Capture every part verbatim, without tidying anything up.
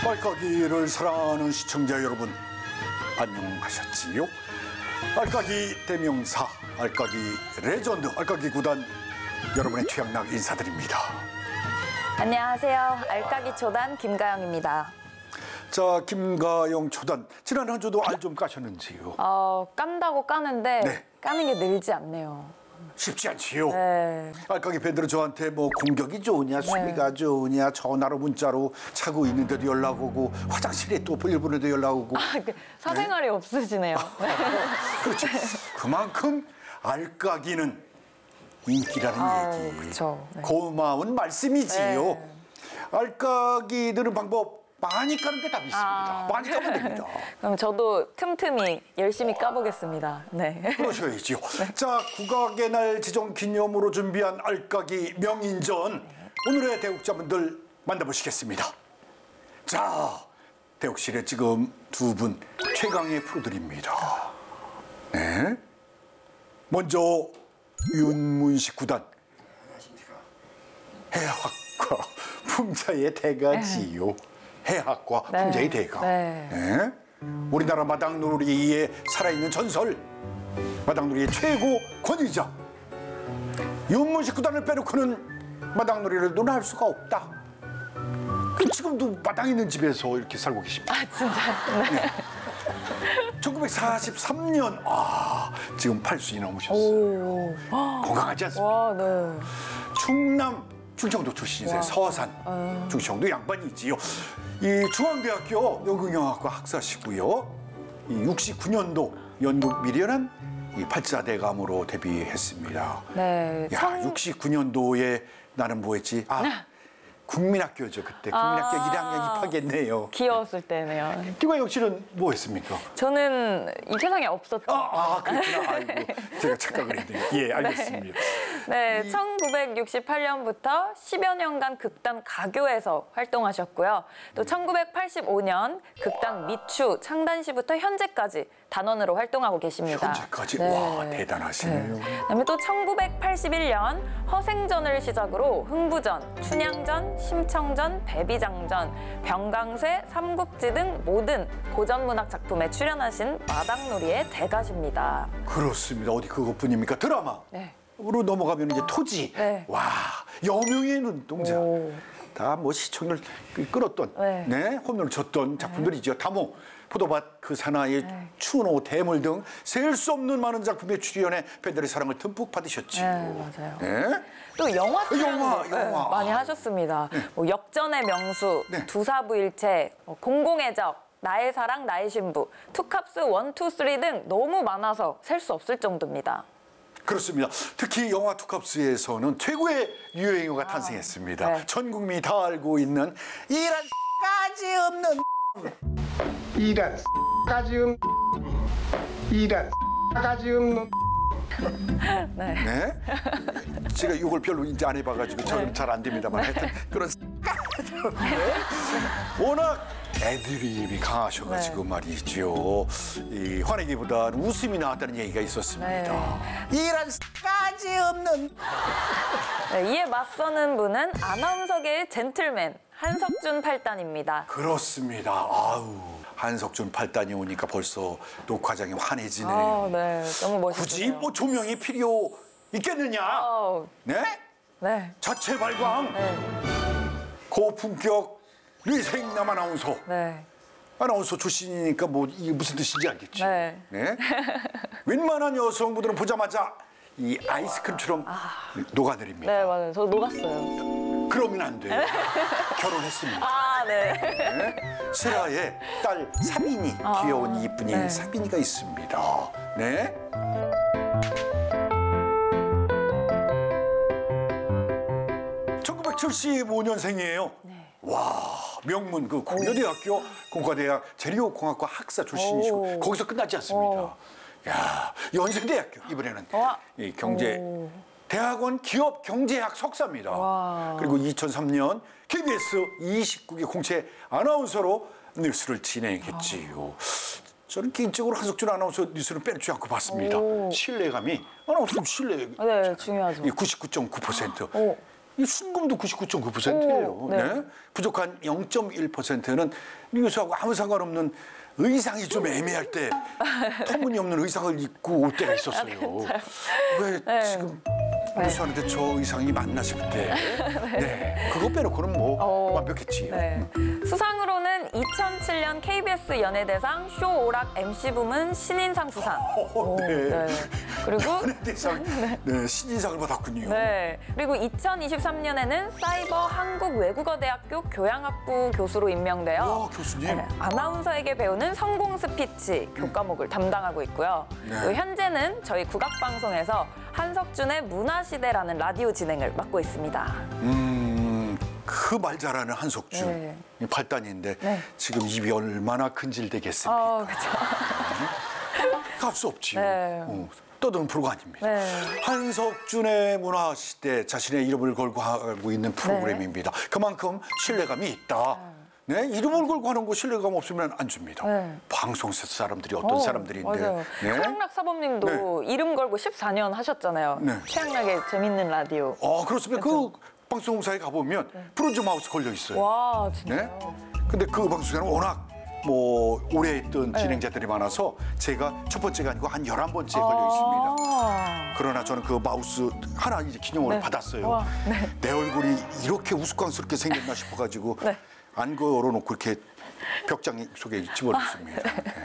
알까기를 사랑하는 시청자 여러분, 안녕하셨지요? 알까기 대명사, 알까기 레전드, 알까기 구단 여러분의 최양락 인사드립니다. 안녕하세요. 알까기 초단 김가영입니다. 자, 김가영 초단, 지난 한 주도 알 좀 까셨는지요? 어, 깐다고 까는데 네. 까는 게 늘지 않네요. 쉽지 않지요? 네. 알까기 팬들은 저한테 뭐 공격이 좋으냐, 수비가 좋으냐, 전화로 문자로 차고 있는데도 연락 오고, 화장실에 또 일본에도 연락 오고. 아, 그 사생활이 없으시네요. 네. 그렇죠. 그만큼 알까기는 인기라는 아우, 얘기. 그쵸. 네. 고마운 말씀이지요. 네. 알까기 드는 방법 많이 까는 게 답이 있습니다. 아. 많이 까면 됩니다. 그럼 저도 틈틈이 열심히 까보겠습니다. 네. 그러셔야지요. 자, 국악의 날 지정 기념으로 준비한 알까기 명인전, 오늘의 대국자분들 만나보시겠습니다. 자, 대국실에 지금 두 분 최강의 프로들입니다. 네. 먼저 윤문식 구단. 안녕하십니까. 해학과 풍자의 대가지요. 해학과 네. 풍자의 대가. 네. 네. 우리나라 마당놀이의 살아있는 전설, 마당놀이의 최고 권위자 윤문식 구단을 빼놓고는 마당놀이를 논할 수가 없다. 그 지금도 마당 있는 집에서 이렇게 살고 계십니다. 아, 진짜. 네. 네. 천구백사십삼 년, 아, 지금 팔순이 넘으셨어요. 오. 건강하지 않습니까? 와, 네. 충남 충청도 출신이세요. 서산 아. 충청도 양반이지요. 이 중앙대학교 연극영화과 학사시고요. 이 육십구 년도 연극 미련한 이 팔사대감으로 데뷔했습니다. 네. 야, 청- 육십구 년도에 나는 뭐했지? 아, 국민학교죠 그때. 국민학교 아. 일 학년 입학했네요. 귀여웠을 때네요. 김가영 씨는 뭐 했습니까? 저는 이 세상에 없었던. 아, 아 그렇구나. 아이고, 제가 착각을 했네요. 예, 알겠습니다. 네, 이- 천구백육십팔 년부터 십여 년간 극단 가교에서 활동하셨고요. 또 천구백팔십오 년 극단 미추 창단 시부터 현재까지 단원으로 활동하고 계십니다. 현재까지? 와, 대단하시네요. 그다음에 또 천구백팔십일 년 허생전을 시작으로 흥부전, 춘향전, 심청전, 배비장전, 병강쇠, 삼국지 등 모든 고전문학 작품에 출연하신 마당놀이의 대가십니다. 그렇습니다. 어디 그것뿐입니까? 드라마. 네. 으로 넘어가면 이제 토지. 네. 와, 여명의 눈동자. 오. 다 뭐 시청률 끌었던, 네. 네, 홈런을 쳤던 작품들이죠. 다모, 포도밭 그 사나이, 네. 추노, 대물 등 셀 수 없는 많은 작품에 출연해 팬들의 사랑을 듬뿍 받으셨지요. 네, 맞아요. 네. 또 영화 출연도 영화, 네, 영화. 많이 하셨습니다. 뭐 역전의 명수, 네. 두사부일체, 뭐 공공의 적, 나의 사랑, 나의 신부, 투캅스 원, 투, 쓰리 등 너무 많아서 셀 수 없을 정도입니다. 그렇습니다. 특히 영화 투캅스에서는 최고의 유행어가 탄생했습니다. 네. 전 국민이 다 알고 있는 이란 까지 없는 이란 까지 음 이란 까지 음 네. 네? 제가 이걸 별로 이제 안 해봐가지고 저는 잘 안 됩니다만 하여튼 그런 네? 워낙 애드립이 강하셔가지고 네. 말이죠. 이 화내기보다는 웃음이 나왔다는 얘기가 있었습니다. 이란 까지 없는 네, 이에 맞서는 분은 아나운서계의 젠틀맨 한석준 팔단입니다. 그렇습니다. 아우, 한석준 팔단이 오니까 벌써 녹화장이 환해지네요. 아, 네, 너무 멋있어요. 굳이 뭐 조명이 필요 있겠느냐? 아우, 네? 네, 자체 발광, 네, 고품격 위생남 아나운서. 네. 아나운서 출신이니까 뭐 이게 무슨 뜻인지 알겠지? 네. 웬만한 여성분들은 보자마자 이 아이스크림처럼 녹아내립니다. 네, 맞아요. 저 녹았어요. 그러면 안 돼요. 결혼했습니다. 아, 네. 네. 슬아의 딸 사빈이, 아, 귀여운 이쁜이 네. 사빈이가 있습니다. 네. 천구백칠십오 년생이에요. 네. 와, 명문 그 고려대학교 공과대학 재료공학과 학사 출신이시고 오. 거기서 끝나지 않습니다. 오. 야, 연세대학교 이번에는 와. 이 경제 오. 대학원 기업 경제학 석사입니다. 와. 그리고 이천삼 년 케이비에스 이십구 기 공채 아나운서로 뉴스를 진행했지요. 저는 개인적으로 한석준 아나운서 뉴스는 빼놓지 않고 봤습니다. 오. 신뢰감이 아나운서 신뢰 네, 중요하죠. 구십구 점 구 퍼센트. 오. 이 순금도 구십구 점 구 퍼센트예요. 오, 네. 네. 부족한 영 점 일 퍼센트는 이것하고 아무 상관없는 의상이 좀 애매할 때 터무니없는 의상을 입고 올 때가 있었어요. 왜 네. 지금 우수하는데 저 의상이 맞나 싶을 때. 네. 그거 빼놓고는 뭐 어, 완벽했지. 네. 수상으로는 이천칠 년 케이비에스 연예대상 쇼 오락 엠씨 부문 신인상 수상. 어, 네. 네. 그리고 대상 네, 신인상을 받았군요. 네. 그리고 이천이십삼 년에는 사이버 한국외국어대학교 교양학부 교수로 임명되어 와, 교수님. 네, 아나운서에게 배우는 성공 스피치 교과목을 담당하고 있고요. 네. 또 현재는 저희 국악방송에서 한석준의 문화시대라는 라디오 진행을 맡고 있습니다. 음, 그 말 잘하는 한석준. 네. 팔 단인데 네. 지금 입이 얼마나 근질되겠습니까? 어, 그렇죠. 갈 수 없지요. 네. 어, 떠드는 프로가 아닙니다. 네. 한석준의 문화시대 자신의 이름을 걸고 하고 있는 프로그램입니다. 그만큼 신뢰감이 있다. 네, 이름을 걸고 하는 거 신뢰감 없으면 안 줍니다. 네. 방송사 사람들이 어떤 어, 사람들인데. 맞아요. 네. 최양락 사범님도 이름 걸고 십사 년 하셨잖아요. 네. 최양락의 재밌는 라디오. 어, 그렇습니다. 그 방송사에 가보면 프로즈 마우스 걸려 있어요. 와, 진짜. 네? 근데 그 방송사는 워낙 뭐 오래 했던 네. 진행자들이 많아서 제가 첫 번째가 아니고 한 열한 번째 걸려 있습니다. 아. 그러나 저는 그 마우스 하나 이제 기념으로 네. 받았어요. 와, 네. 내 얼굴이 이렇게 우스꽝스럽게 생겼나 싶어가지고 네. 안 걸어놓고 이렇게 벽장 속에 집어넣습니다. 아. 네.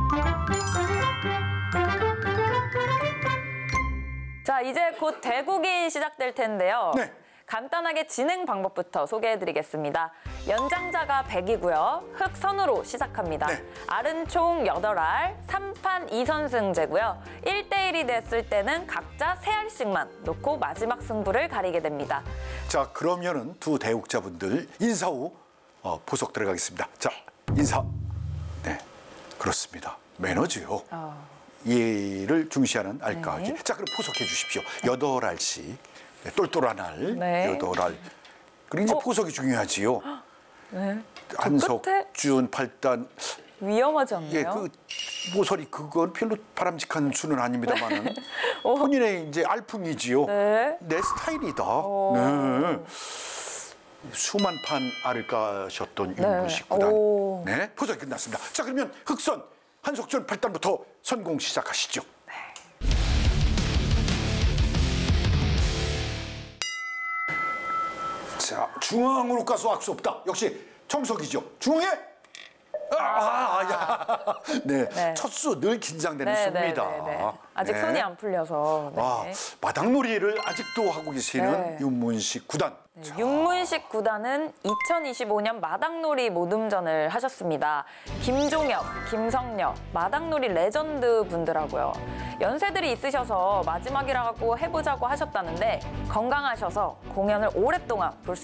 자, 이제 곧 대국이 시작될 텐데요. 네. 간단하게 진행 방법부터 소개해드리겠습니다. 연장자가 백이고요. 흑선으로 시작합니다. 네. 알은 총 여덟 알, 삼 판 이 선승제고요. 일 대 일이 됐을 때는 각자 세 알씩만 놓고 마지막 승부를 가리게 됩니다. 자, 그러면은 두 대국자분들 인사 후 어, 보석 들어가겠습니다. 자, 인사. 네, 그렇습니다. 매너지요. 어. 예의를 중시하는 알까기. 네. 자, 그럼 포석해 주십시오. 여덟 알씩. 네, 똘똘한 알. 네. 여덟 알. 그리고 이제 어? 포석이 중요하지요. 네. 저 끝에 한석준 팔 단. 위험하지 않나요? 예, 그 모서리 그건 별로 바람직한 수는 아닙니다만은 어. 본인의 이제 알품이지요. 네. 내 스타일이다. 어. 네. 수만 판 알을 까셨던 윤문식 구단. 오. 네, 포석이 끝났습니다. 자, 그러면 흑선 한석준 팔 단부터 선공 시작하시죠. 자, 중앙으로 가서 악수 없다. 역시 청석이죠. 중앙에. 아, 야. 네, 네. 첫 수 늘 긴장되는 네, 네, 수입니다. 네, 네. 아직 네. 손이 안 풀려서. 네. 아, 마당놀이를 아직도 하고 계시는 네. 윤문식 구단. 네, 윤문식 구단은 이천이십오 년 마당놀이 모듬전을 하셨습니다. 김종엽, 김성녀, 마당놀이 레전드 분들하고요. 연세들이 있으셔서 마지막이라고 해보자고 하셨다는데 건강하셔서 공연을 오랫동안 볼 수